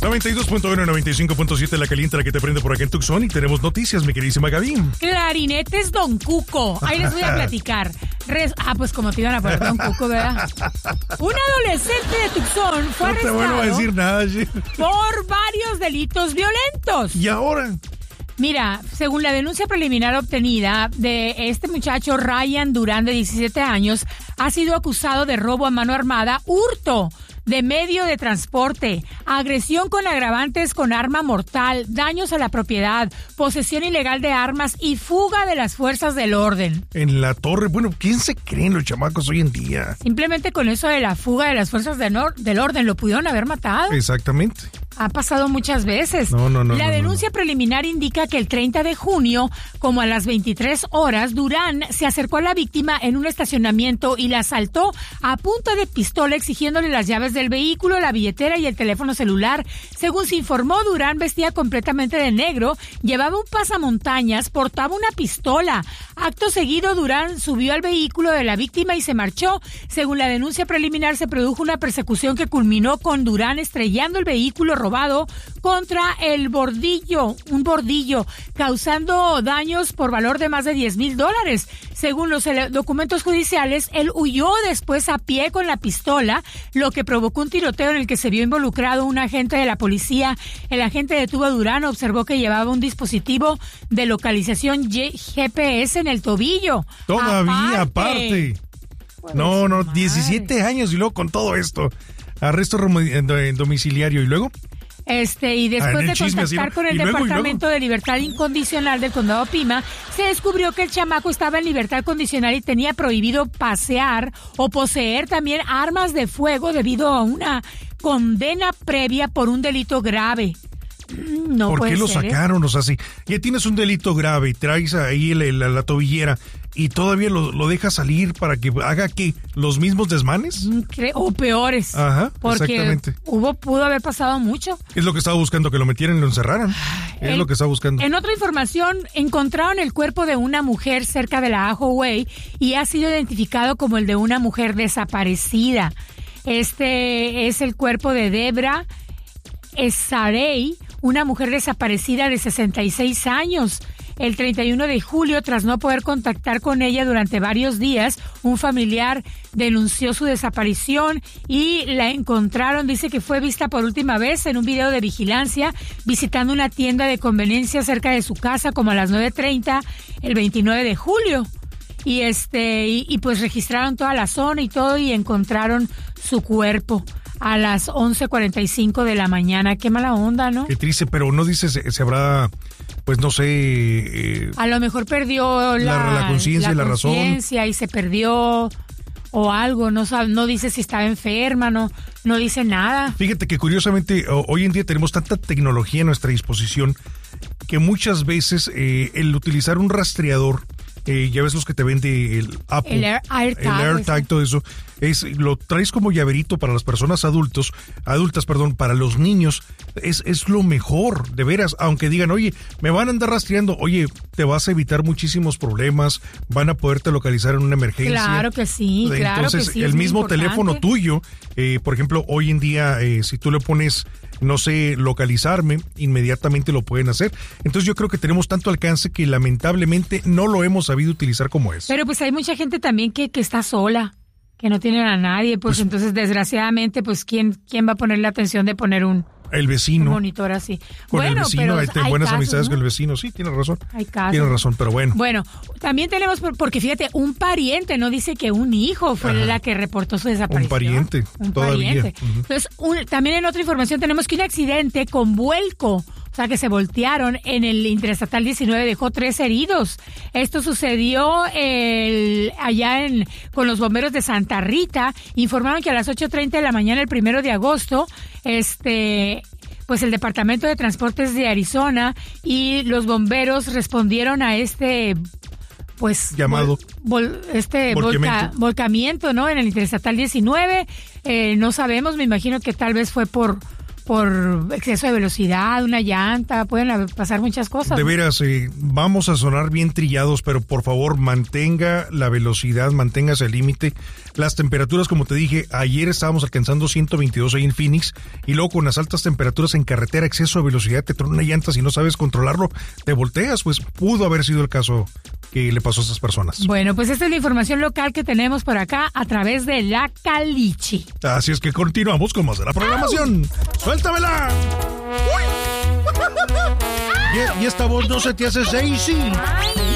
92.1, 95.7 La Caliente, la que te prende por acá en Tucson. Y tenemos noticias, mi queridísima Gaby. Clarinetes Don Cuco. Ahí les voy a platicar. Pues como te iban a poner Don Cuco, ¿verdad? Un adolescente de Tucson fue arrestado. No te vuelvo a decir nada, por varios delitos violentos. ¿Y ahora? Mira, según la denuncia preliminar obtenida de este muchacho Ryan Durán, de 17 años, ha sido acusado de robo a mano armada, hurto de medio de transporte, agresión con agravantes con arma mortal, daños a la propiedad, posesión ilegal de armas y fuga de las fuerzas del orden. En la torre, bueno, ¿quién se creen los chamacos hoy en día? Simplemente con eso de la fuga de las fuerzas del orden, lo pudieron haber matado. Exactamente. Ha pasado muchas veces. No. La denuncia preliminar indica que el 30 de junio, como a las 23 horas, Durán se acercó a la víctima en un estacionamiento y la asaltó a punta de pistola, exigiéndole las llaves del vehículo, la billetera y el teléfono celular. Según se informó, Durán vestía completamente de negro, llevaba un pasamontañas, portaba una pistola. Acto seguido, Durán subió al vehículo de la víctima y se marchó. Según la denuncia preliminar, se produjo una persecución que culminó con Durán estrellando el vehículo robado contra un bordillo, causando daños por valor de más de $10,000. Según los documentos judiciales, él huyó después a pie con la pistola, lo que provocó un tiroteo en el que se vio involucrado un agente de la policía. El agente detuvo a Durán, observó que llevaba un dispositivo de localización GPS en el tobillo. Todavía, aparte. No, 17 años y luego con todo esto. Arresto domiciliario y luego... Y después de contactar con el Departamento de Libertad Incondicional del Condado Pima, se descubrió que el chamaco estaba en libertad condicional y tenía prohibido pasear o poseer también armas de fuego debido a una condena previa por un delito grave. No ¿Por puede qué lo ser, sacaron? O sea, si ya tienes un delito grave y traes ahí la tobillera y todavía lo dejas salir para que haga ¿qué? ¿Los mismos desmanes? O peores. Ajá, porque exactamente. Pudo haber pasado mucho. Es lo que estaba buscando, que lo metieran y lo encerraran. Es lo que estaba buscando. En otra información, encontraron el cuerpo de una mujer cerca de la Ajo Way y ha sido identificado como el de una mujer desaparecida. Este es el cuerpo de Debra Esarey, una mujer desaparecida de 66 años. El 31 de julio, tras no poder contactar con ella durante varios días, un familiar denunció su desaparición y la encontraron. Dice que fue vista por última vez en un video de vigilancia visitando una tienda de conveniencia cerca de su casa como a las 9:30 el 29 de julio. Y pues registraron toda la zona y todo y encontraron su cuerpo a las 11:45 de la mañana. Qué mala onda, ¿no? Qué triste, pero no dice se habrá, pues no sé... a lo mejor perdió la conciencia y la razón. Y se perdió o algo, no dice si estaba enferma, no dice nada. Fíjate que curiosamente hoy en día tenemos tanta tecnología a nuestra disposición que muchas veces el utilizar un rastreador, ya ves los que te vende el Apple, el AirTag, todo eso, lo traes como llaverito para las personas adultas, para los niños, es lo mejor, de veras, aunque digan, oye, me van a andar rastreando, oye, te vas a evitar muchísimos problemas, van a poderte localizar en una emergencia. Claro que sí, Entonces, el mismo teléfono tuyo, por ejemplo, hoy en día, si tú le pones, no sé, localizarme, inmediatamente lo pueden hacer. Entonces yo creo que tenemos tanto alcance que lamentablemente no lo hemos sabido utilizar como es. Pero pues hay mucha gente también que está sola, que no tiene a nadie, pues entonces desgraciadamente, pues ¿quién va a poner la atención de poner el vecino. Un monitor así. Con el vecino, pero hay buenas casos, amistades, ¿no? Con el vecino, sí, tienes razón. Hay casos. Tienes razón, pero bueno. Bueno, también tenemos, porque fíjate, un pariente, no dice que un hijo fue la que reportó su desaparición. Un pariente, todavía. Entonces, también en otra información tenemos que un accidente con vuelco, o sea, que se voltearon en el Interestatal 19, dejó 3 heridos. Esto sucedió allá con los bomberos de Santa Rita. Informaron que a las 8:30 de la mañana, el 1 de agosto, pues el Departamento de Transportes de Arizona y los bomberos respondieron a pues llamado volcamiento, ¿no? En el Interestatal 19, no sabemos, me imagino que tal vez fue por por exceso de velocidad, una llanta, pueden pasar muchas cosas. De veras, vamos a sonar bien trillados, pero por favor mantenga la velocidad, manténgase al límite. Las temperaturas, como te dije, ayer estábamos alcanzando 122 ahí en Phoenix, y luego con las altas temperaturas en carretera, exceso de velocidad, te trona una llanta, si no sabes controlarlo, te volteas. Pues pudo haber sido el caso que le pasó a estas personas. Bueno, pues esta es la información local que tenemos por acá a través de La Caliche. Así es que continuamos con más de la programación. ¡Au! ¡Suéltamela! Y esta voz no se te hace sexy.